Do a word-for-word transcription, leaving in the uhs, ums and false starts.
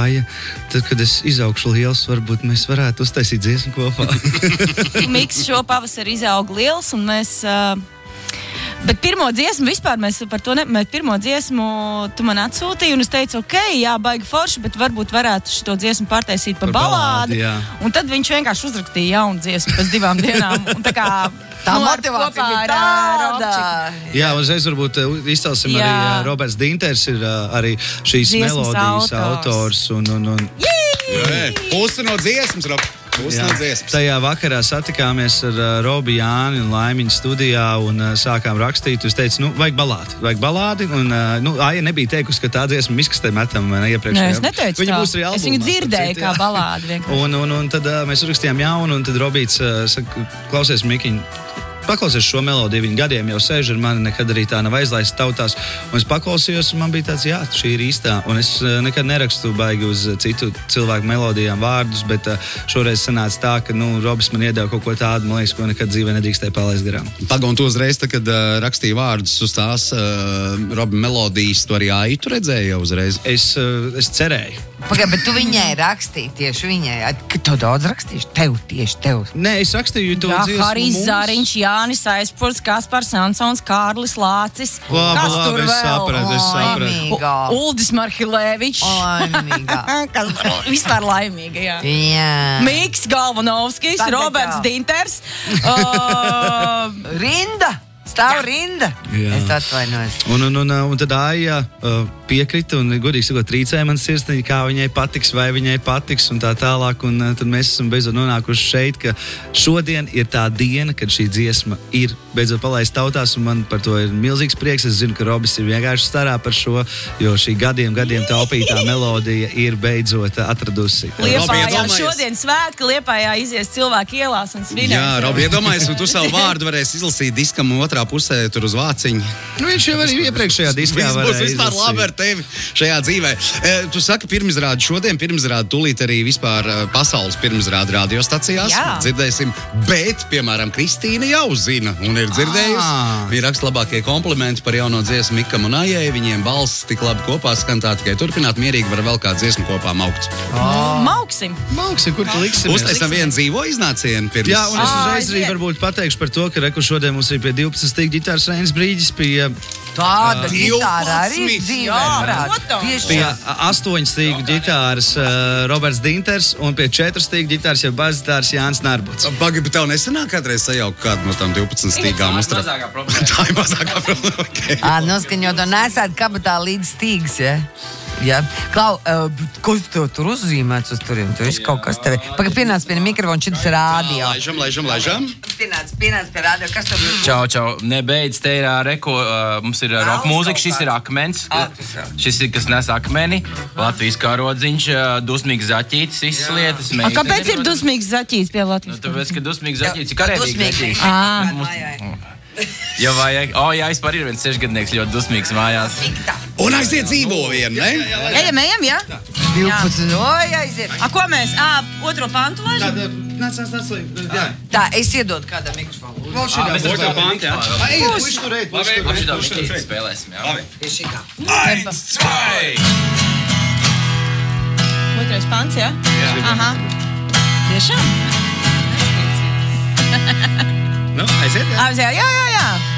Aija, tad, kad es izaugšu liels, varbūt mēs varētu uztaisīt dziesmu kopā. Miks šo pavasari izaug liels, un mēs... Uh... Bet pirmo dziesmu vispār mēs par to ne... Mēs pirmo dziesmu tu man atsūtīji, un es teicu, ok, jā, baigi forši, bet varbūt varētu šito dziesmu pārtaisīt pa, Par balādi, jā. Un tad viņš vienkārši uzrakstīja jaunu dziesmu pēc divām dienām. Un tā kā... Tā nu, motivācija kopā ir ar, tāda. Robčiku. Jā, uzreiz varbūt izcelsim Jā. arī Roberts Dinters ir arī šīs Dziesmas melodijas autors. autors. Un, un, un, Pusi no dziesmas, Rob. Pusi no Jā. dziesmas. Tajā vakarā satikāmies ar uh, Robi, Jāni un Laimiņu studijā un uh, sākām rakstīt. Es teicu, nu, vajag balādi, vajag balādi. Un, uh, nu, Aija nebija teikusi, ka tā dziesma miskastē metam vai ne iepriekš. Nē, es neteicu Viņa tā. būs arī albumā. Es viņu dzirdēju starp citu, kā jā. balādi vienkārši. Un, un, un tad uh, mēs uzrakstījām jaunu, un tad Robīts uh, saka, klausies, Mikiņ, paklausies šo melodiju, viņa gadiem jau sēž ar mani, nekad arī tā nav aizlaista tautās. Un es paklausījos, un man bija tāds, jā, šī ir īstā. Un es uh, nekad nerakstu baigi uz uh, citu cilvēku melodijām vārdus, bet uh, šoreiz sanāca tā, ka, nu, Robis man iedeva kaut ko tādu, man liekas, ko nekad dzīvē nedrīkstēja palaist garām. Pagaun, tu uzreiz, tā, kad uh, rakstīja vārdus uz tās uh, Robi melodijas, tu arī Aiju tu redzēji jau uzreiz? Es, uh, es cerēju. Pagaid, bet tu viņai rakstīji tieši viņai. Ka tu daudz rakstīši? Tev, tieši tev. Nē, es rakstīju to Jā, dziesmu Harijs mums. Zariņš, Jānis Aizpurs, Kaspars Ansons, Kārlis Lācis. Labi, Kas labi, tur es vēl? sapratu, es sapratu. Laimīgā. U- Uldis Marhilēvičs. Laimīgā. Kas vispār laimīga, jā. Jā. Miks Galvanovskis, Tagad Roberts jā. Dinters. Uh, Rinda. Stāv rinda. Jā. Es atvainojos. Un, un, un, un tad Aija uh, piekrita un, godīgi sakot, trīcēja man sirsniņu, kā viņai patiks, vai viņai patiks un tā tālāk. Un uh, tad mēs esam beidzot nonākuši šeit, ka šodien ir tā diena, kad šī dziesma ir beidzot palaista tautās, un man par to ir milzīgs prieks. Es zinu, ka Robis ir vienkārši starā par šo, jo šī gadiem, gadiem taupītā melodija ir beidzot atradusi. Robi, Liepājā iedomājies. šodien svētki, Liepājā izies cilvēki ielās un svinēs. Jā, Robi, iedomājies, un tu savu vārdu varēsi izlasīt diskam otrā pusē, tur uz vāciņu. Nu, viņš jau arī iepriekšējā diskā Viss būs varēja vispār izlasīt. labi ar tevi šajā dzīvē. E, tu saki pirmizrādi šodien, pirmizrādi tūlīt arī vispār e, pasaules pirmizrādi radiostacijās. Jā. Dzirdēsim, bet, piemēram, Kristīna jau zina un ir dzirdējusi. Ah. Viņa raksta labākie komplimenti par jauno dziesmu Mikam un Aijai. Viņiem balss tik labi kopā skan, tā tikai turpināt mierīgi var vēl kā dziesmu kopā maukt. Mauksim. Mauksim, kur tu liksimies? Uztaisam vienu dzīvo iznācienu pirms. Jā, un es Ā, uzreiz arī aiziet. varbūt pateikšu par to, ka reku šodien mums ir pie divpadsmit stīgu ģitāras Reinis Brīģis, pie, Tāda ģitāra arī divpadsmit. dzīvē. Jā, varētu. protams. Tieši pie jā. astoņu stīgu ģitāras uh, Roberts Dinters un pie četru stīgu ģitāras jau basģitāras Jānis Nārbuts. Pagaid, bet tev nesanāk kādreiz sajaukt kādu no tām divpadsmit stīgām uztrā? Mazākā problēma. Tā ir mazākā problēma. Okay. Ā, noskaņot un nesāt kabatā līdz stīgas, ja? Jā. Klau, uh, ko tu tur uzzīmēts uz turiem? Tur viss kaut kas tevi. Pagaid, pienāc pie mikrofona, šis ir rādio. Laižam, laižam, laižam. Pienāc, pienāc pie rādio, kas tev ir? Čau, čau. Nebeidz, te ir ā, reko, uh, mums ir ā, roka mūzika, šis ir akmens. Ah, tas jā. Šis ir, kas nes akmeni. Latvijas karodziņš, ā, dusmīgs zaķītis, visas lietas. A, kāpēc ir dusmīgs zaķīts pie Nu, Latvijas? tāpēc, ka dusmīgs zaķītis ir karēvīgs Dusmīgs. zaķītis. Ā. Mājai. Ja vajag, o, jā, vispār ir viens sešgadnieks ļoti dusmīgs mājās. Un aiziet dzīvo vienu, ne? Ejam, ejam, jā? divpadsmit, oj, aiziet. A, ko mēs? Ā, otro pantu laižam? Nāc, nāc, nāc, jā. Tā, es iedodu kādam mikrofonu. Vēl šī Mēs otrā esam panta, jā. pantā. Ai, puši tur eit, puši tur Labi, eit, šitā puši tur višķīt eit. spēlēsim, jā. Pie šitā. Eins, zwei! Otrais pants, jā? Aha. Tiešām? Nu, aiziet, jā. Ā, jā, jā, jā.